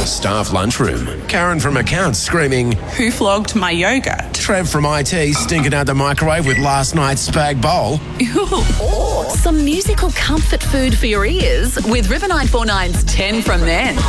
the staff lunchroom. Karen from accounts screaming, Who flogged my yogurt? Trev from IT stinking out the microwave with last night's spag bowl. Or some musical comfort food for your ears with River 949's 10 from Then.